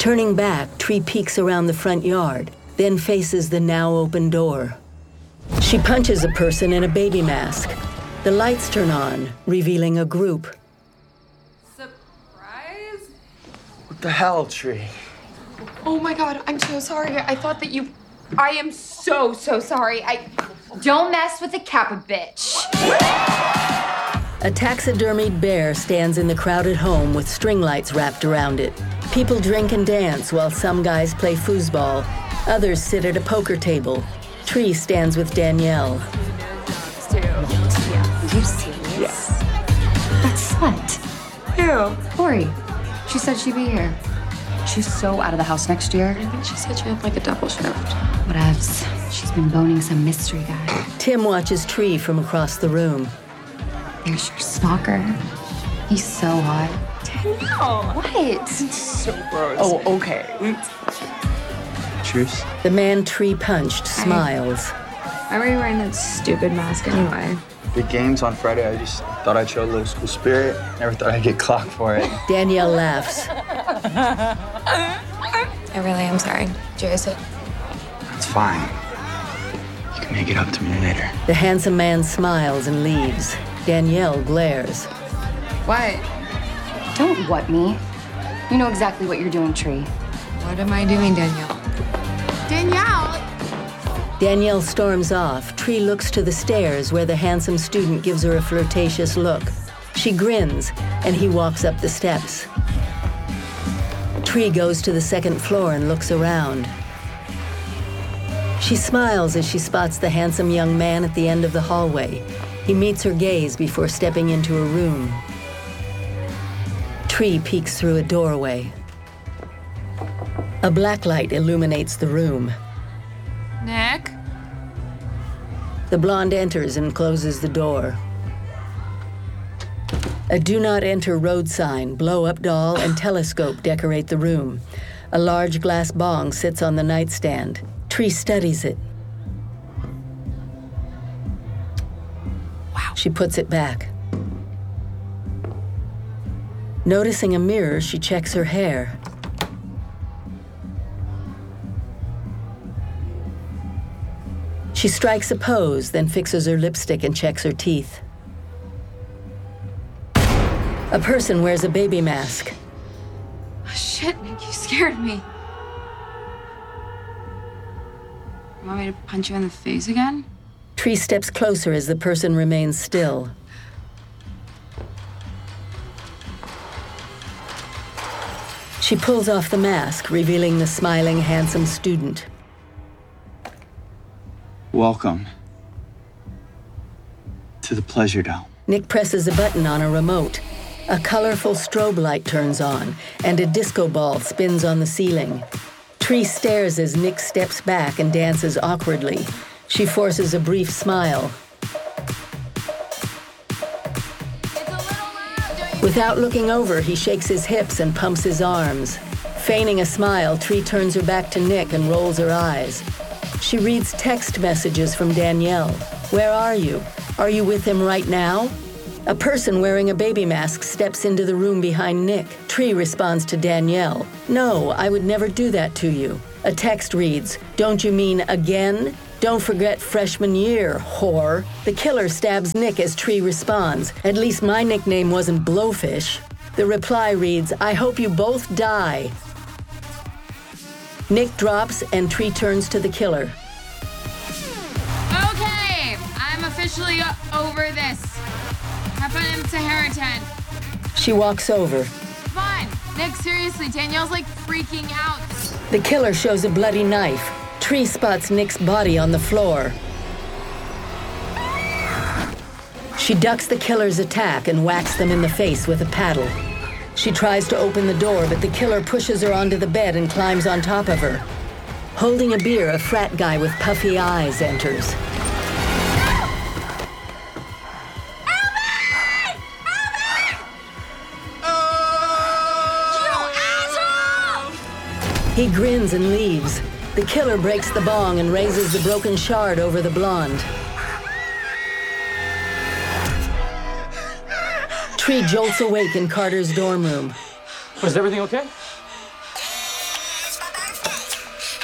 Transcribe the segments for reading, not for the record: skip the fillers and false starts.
Turning back, Tree peeks around the front yard, then faces the now open door. She punches a person in a baby mask. The lights turn on, revealing a group. Surprise? What the hell, Tree? Oh my God, I'm so sorry. I thought that you... I am so sorry. Don't mess with the Kappa bitch. A taxidermied bear stands in the crowded home with string lights wrapped around it. People drink and dance while some guys play foosball. Others sit at a poker table. Tree stands with Danielle. Are you serious? Yes. That slut. Who? Corey. She said she'd be here. She's so out of the house next year. I think she said she had like a double shift. Whatevs. She's been boning some mystery guy. Tim watches Tree from across the room. There's your stalker. He's so hot. No. What? So gross. Oh, okay. Truce. The man Tree punched smiles. Why were you wearing that stupid mask anyway? Big games on Friday. I just thought I'd show a little school spirit. Never thought I'd get clocked for it. Danielle laughs. I really am sorry. Jason. It's fine. You can make it up to me later. The handsome man smiles and leaves. Danielle glares. What? Don't what me. You know exactly what you're doing, Tree. What am I doing, Danielle? Danielle! Danielle storms off. Tree looks to the stairs where the handsome student gives her a flirtatious look. She grins, and he walks up the steps. Tree goes to the second floor and looks around. She smiles as she spots the handsome young man at the end of the hallway. He meets her gaze before stepping into a room. Tree peeks through a doorway. A black light illuminates the room. Nick? The blonde enters and closes the door. A do not enter road sign, blow-up doll, and telescope decorate the room. A large glass bong sits on the nightstand. Tree studies it. Wow. She puts it back. Noticing a mirror, she checks her hair. She strikes a pose, then fixes her lipstick and checks her teeth. A person wears a baby mask. Oh, shit, Nick, you scared me. You want me to punch you in the face again? Tree steps closer as the person remains still. She pulls off the mask, revealing the smiling, handsome student. Welcome to the Pleasure Dome. Nick presses a button on a remote. A colorful strobe light turns on, and a disco ball spins on the ceiling. Tree stares as Nick steps back and dances awkwardly. She forces a brief smile. Without looking over, he shakes his hips and pumps his arms. Feigning a smile, Tree turns her back to Nick and rolls her eyes. She reads text messages from Danielle. Where are you? Are you with him right now? A person wearing a baby mask steps into the room behind Nick. Tree responds to Danielle. No, I would never do that to you. A text reads, don't you mean again? Don't forget freshman year, whore. The killer stabs Nick as Tree responds. At least my nickname wasn't Blowfish. The reply reads, I hope you both die. Nick drops and Tree turns to the killer. Okay, I'm officially over this. Happened to Harrington. She walks over. Fine. Nick, seriously, Danielle's like freaking out. The killer shows a bloody knife. Tree spots Nick's body on the floor. She ducks the killer's attack and whacks them in the face with a paddle. She tries to open the door, but the killer pushes her onto the bed and climbs on top of her. Holding a beer, a frat guy with puffy eyes enters. He grins and leaves. The killer breaks the bong and raises the broken shard over the blonde. Tree jolts awake in Carter's dorm room. Was everything okay?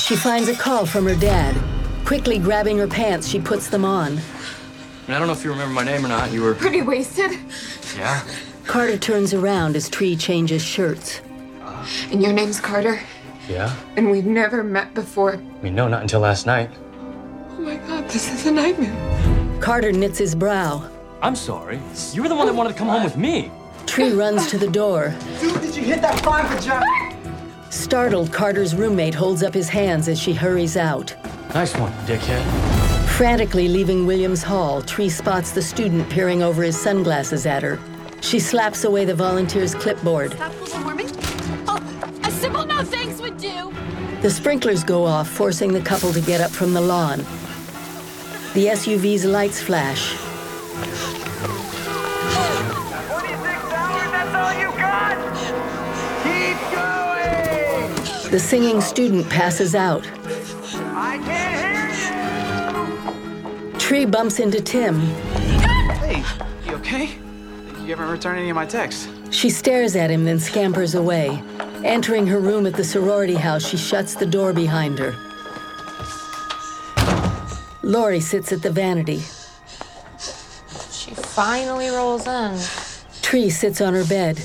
She finds a call from her dad. Quickly grabbing her pants, she puts them on. I don't know if you remember my name or not. You were... Pretty wasted. Yeah? Carter turns around as Tree changes shirts. And your name's Carter? Yeah? And we've never met before. I mean, no, not until last night. Oh my God, this is a nightmare. Carter knits his brow. I'm sorry. You were the one that wanted to come home with me. Tree runs to the door. Dude, did you hit that 5 for Jack? Startled, Carter's roommate holds up his hands as she hurries out. Nice one, dickhead. Frantically leaving Williams Hall, Tree spots the student peering over his sunglasses at her. She slaps away the volunteer's clipboard. Stop global warming? Oh, a simple no thanks would do. The sprinklers go off, forcing the couple to get up from the lawn. The SUV's lights flash. 26 hours, that's all you got? Keep going! The singing student passes out. I can't hear Tree bumps into Tim. you! Hey, you okay? You haven't returned any of my texts. She stares at him, then scampers away. Entering her room at the sorority house, she shuts the door behind her. Lori sits at the vanity. She finally rolls in. Tree sits on her bed.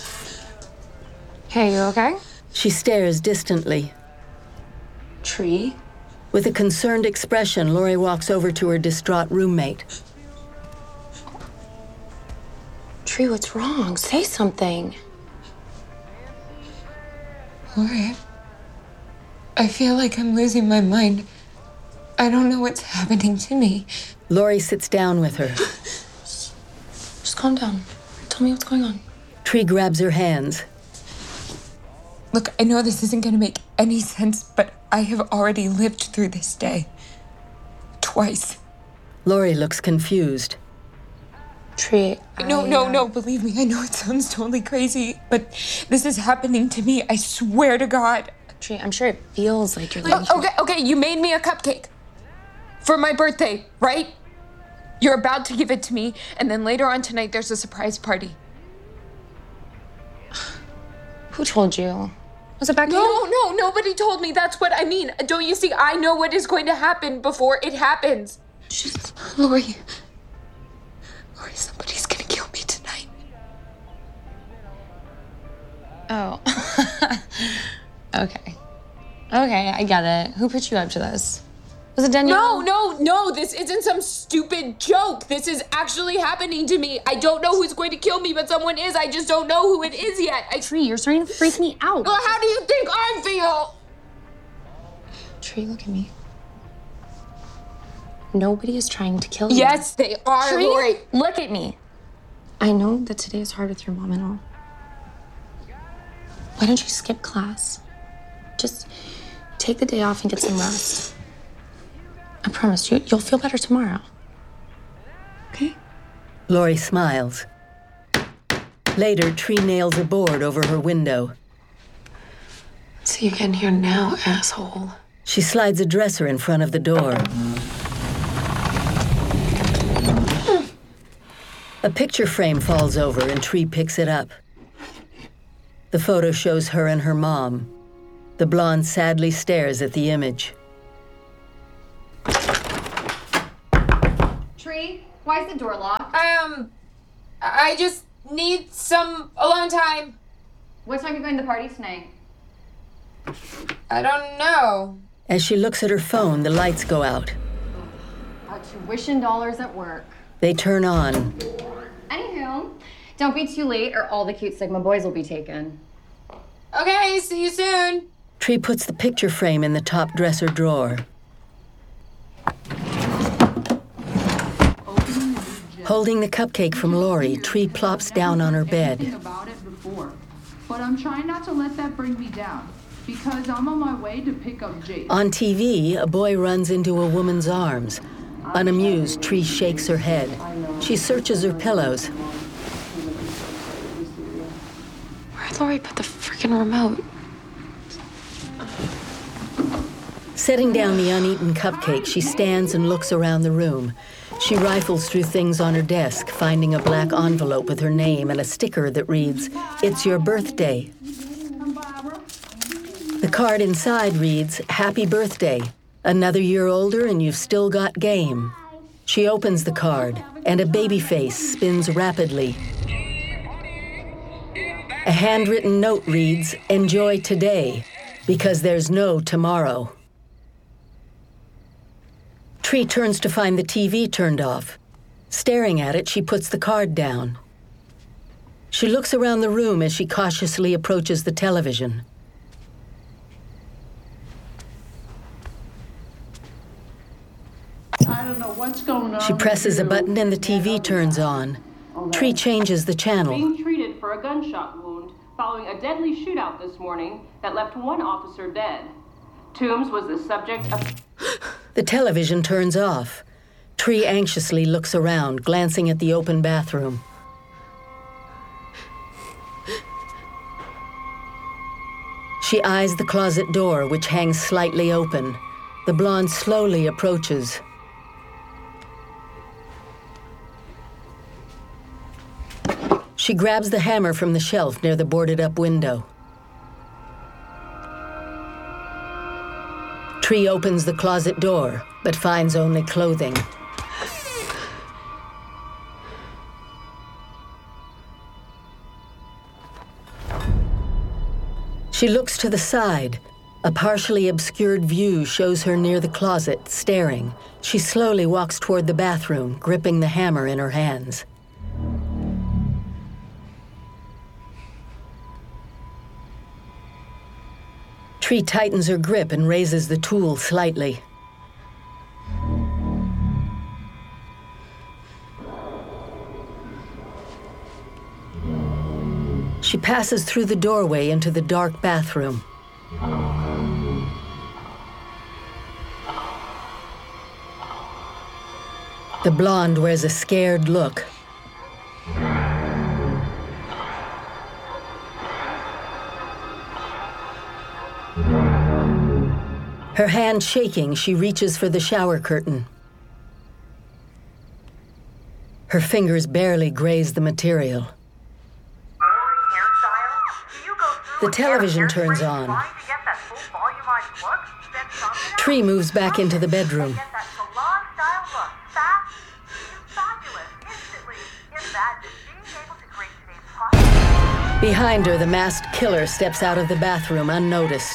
Hey, you okay? She stares distantly. Tree? With a concerned expression, Lori walks over to her distraught roommate. Tree, what's wrong? Say something. Lori, I feel like I'm losing my mind. I don't know what's happening to me. Lori sits down with her. Just calm down. Tell me what's going on. Tree grabs her hands. Look, I know this isn't gonna make any sense, but I have already lived through this day. Twice. Lori looks confused. Tree, No, believe me, I know it sounds totally crazy, but this is happening to me, I swear to God. Tree, I'm sure it feels like you're living through... Okay, you made me a cupcake. For my birthday, right? You're about to give it to me, and then later on tonight there's a surprise party. Who told you? Was it back No, nobody told me. That's what I mean. Don't you see? I know what is going to happen before it happens. Lori, somebody's gonna kill me tonight. Oh. Okay, I get it. Who put you up to this? Was it Danielle? No, this isn't some stupid joke. This is actually happening to me. I don't know who's going to kill me, but someone is. I just don't know who it is yet. Tree, you're starting to freak me out. Well, how do you think I feel? Tree, look at me. Nobody is trying to kill you. Yes, they are, Tree, Lori. look at me. I know that today is hard with your mom and all. Why don't you skip class? Just take the day off and get some rest. I promise you, you'll feel better tomorrow. Okay? Lori smiles. Later, Tree nails a board over her window. So you get in here now, asshole. She slides a dresser in front of the door. A picture frame falls over and Tree picks it up. The photo shows her and her mom. The blonde sadly stares at the image. Tree, why is the door locked? I just need some alone time. What time are you going to the party tonight? I don't know. As she looks at her phone, the lights go out. Our tuition dollars at work. They turn on. Anywho, don't be too late or all the cute Sigma boys will be taken. Okay, see you soon. Tree puts the picture frame in the top dresser drawer. Holding the cupcake from Lori, Tree plops down on her bed. About it before, but I'm trying not to let that bring me down because I'm on my way to pick up Jace. On TV, a boy runs into a woman's arms. Unamused, Tree shakes her head. She searches her pillows. Where'd Lori put the freaking remote? Setting down the uneaten cupcake, she stands and looks around the room. She rifles through things on her desk, finding a black envelope with her name and a sticker that reads, "It's your birthday." The card inside reads, "Happy birthday. Another year older and you've still got game." She opens the card, and a baby face spins rapidly. A handwritten note reads, "Enjoy today, because there's no tomorrow." Tree turns to find the TV turned off. Staring at it, she puts the card down. She looks around the room as she cautiously approaches the television. I don't know what's going on. She presses a button and the TV turns on. Tree changes the channel. Being treated for a gunshot wound following a deadly shootout this morning that left one officer dead. Toombs was the subject of... The television turns off. Tree anxiously looks around, glancing at the open bathroom. She eyes the closet door, which hangs slightly open. The blonde slowly approaches. She grabs the hammer from the shelf near the boarded-up window. Tree opens the closet door, but finds only clothing. She looks to the side. A partially obscured view shows her near the closet, staring. She slowly walks toward the bathroom, gripping the hammer in her hands. Tree tightens her grip and raises the tool slightly. She passes through the doorway into the dark bathroom. The blonde wears a scared look. Her hand shaking, she reaches for the shower curtain. Her fingers barely graze the material. The television turns on. Tree moves back into the bedroom. Behind her, the masked killer steps out of the bathroom unnoticed.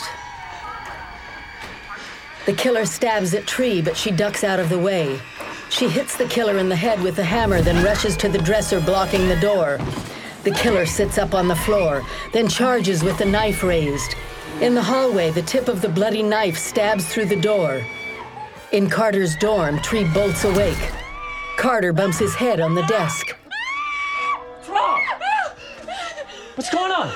The killer stabs at Tree, but she ducks out of the way. She hits the killer in the head with the hammer, then rushes to the dresser, blocking the door. The killer sits up on the floor, then charges with the knife raised. In the hallway, the tip of the bloody knife stabs through the door. In Carter's dorm, Tree bolts awake. Carter bumps his head on the desk. What's wrong? What's going on?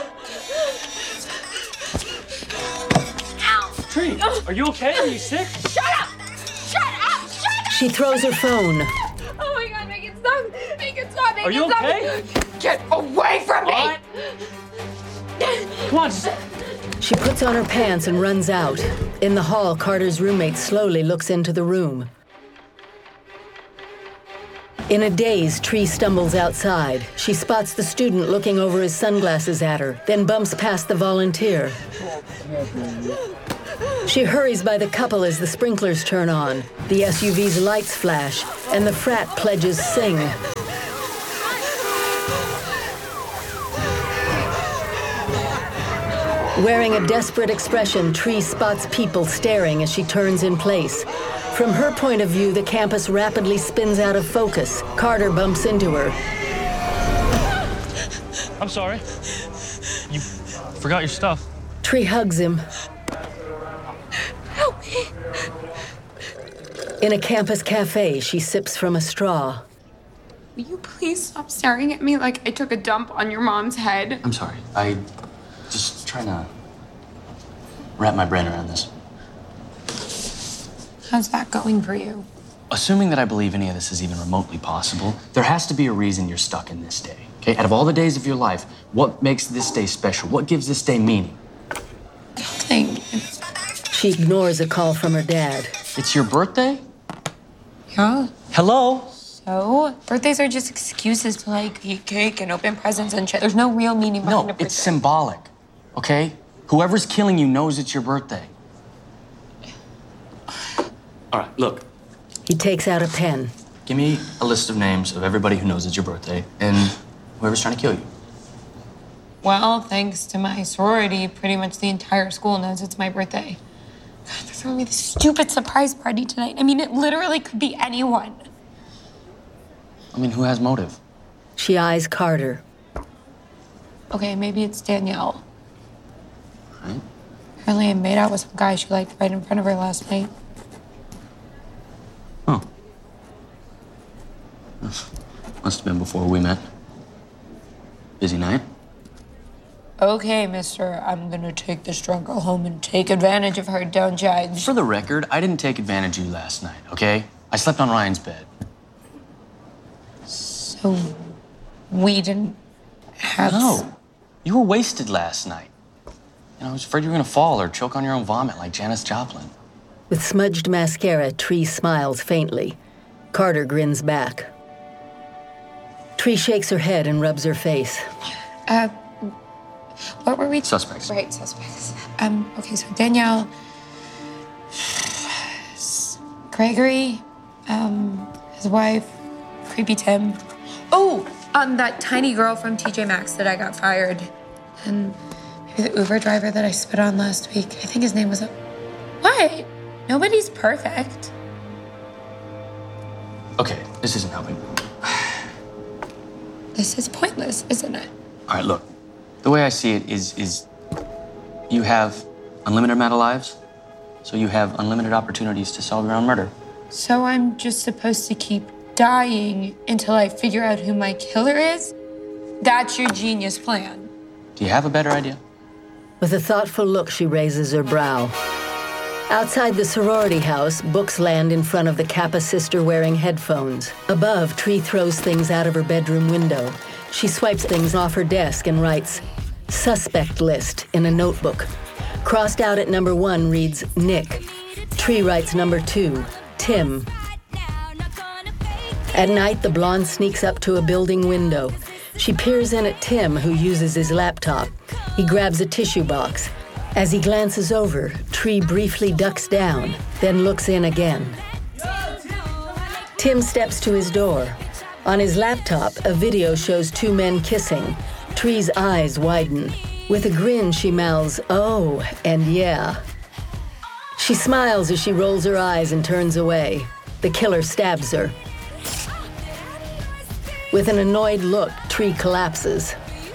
Tree, are you okay? Are you sick? Shut up! Shut up! Shut up! She throws her phone. Oh my god, make it stop! Make it stop! Make Are you it stop! okay? Get away from me! What? Come on, just... She puts on her pants and runs out. In the hall, Carter's roommate slowly looks into the room. In a daze, Tree stumbles outside. She spots the student looking over his sunglasses at her, then bumps past the volunteer. She hurries by the couple as the sprinklers turn on. The SUV's lights flash, and the frat pledges sing. Wearing a desperate expression, Tree spots people staring as she turns in place. From her point of view, the campus rapidly spins out of focus. Carter bumps into her. I'm sorry. You forgot your stuff. Tree hugs him. Help me. In a campus cafe, she sips from a straw. Will you please stop staring at me like I took a dump on your mom's head? I'm sorry. I just trying to wrap my brain around this. How's that going for you? Assuming that I believe any of this is even remotely possible, there has to be a reason you're stuck in this day. Okay? Out of all the days of your life, what makes this day special? What gives this day meaning? Nothing. She ignores a call from her dad. It's your birthday? Yeah. Hello? So? Birthdays are just excuses to, like, eat cake and open presents and shit. There's no real meaning behind No, a birthday. it's symbolic, okay? Whoever's killing you knows it's your birthday. All right, look. He takes out a pen. Give me a list of names of everybody who knows it's your birthday and whoever's trying to kill you. Well, thanks to my sorority, pretty much the entire school knows it's my birthday. God, they're throwing me this stupid surprise party tonight. I mean, it literally could be anyone. I mean, who has motive? She eyes Carter. Okay, maybe it's Danielle. Right. Apparently I made out with some guy she liked right in front of her last night. Oh. Must have been before we met. Busy night? Okay, mister, I'm gonna take this drunk girl home and take advantage of her, don't judge. For the record, I didn't take advantage of you last night, okay? I slept on Ryan's bed. So, we didn't have... No. You were wasted last night. You know, I was afraid you were gonna fall or choke on your own vomit like Janis Joplin. With smudged mascara, Tree smiles faintly. Carter grins back. Tree shakes her head and rubs her face. What were we? Suspects. Right, suspects. Okay, so Danielle, Gregory, his wife, Creepy Tim. Oh, that tiny girl from TJ Maxx that I got fired. And maybe the Uber driver that I spit on last week. I think his name was... What? Nobody's perfect. Okay, this isn't helping. This is pointless, isn't it? All right, look. The way I see it is you have unlimited amount of lives, so you have unlimited opportunities to solve your own murder. So I'm just supposed to keep dying until I figure out who my killer is? That's your genius plan. Do you have a better idea? With a thoughtful look, she raises her brow. Outside the sorority house, books land in front of the Kappa sister wearing headphones. Above, Tree throws things out of her bedroom window. She swipes things off her desk and writes, "Suspect list" in a notebook. Crossed out at number 1 reads, Nick. Tree writes number 2, Tim. At night, the blonde sneaks up to a building window. She peers in at Tim, who uses his laptop. He grabs a tissue box. As he glances over, Tree briefly ducks down, then looks in again. Tim steps to his door. On his laptop, a video shows 2 men kissing. Tree's eyes widen. With a grin, she mouths, "Oh, and yeah." She smiles as she rolls her eyes and turns away. The killer stabs her. With an annoyed look, Tree collapses.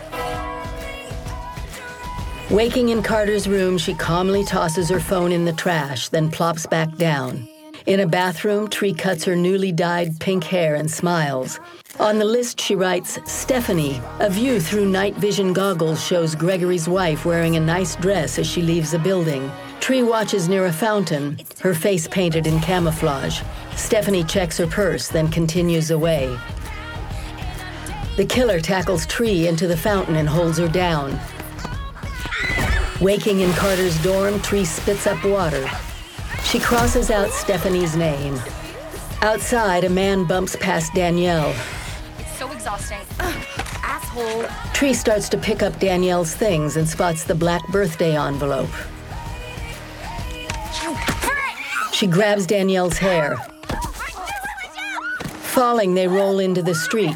Waking in Carter's room, she calmly tosses her phone in the trash, then plops back down. In a bathroom, Tree cuts her newly dyed pink hair and smiles. On the list, she writes, Stephanie. A view through night vision goggles shows Gregory's wife wearing a nice dress as she leaves the building. Tree watches near a fountain, her face painted in camouflage. Stephanie checks her purse, then continues away. The killer tackles Tree into the fountain and holds her down. Waking in Carter's dorm, Tree spits up water. She crosses out Stephanie's name. Outside, a man bumps past Danielle. It's so exhausting. Asshole. Tree starts to pick up Danielle's things and spots the black birthday envelope. She grabs Danielle's hair. Falling, they roll into the street.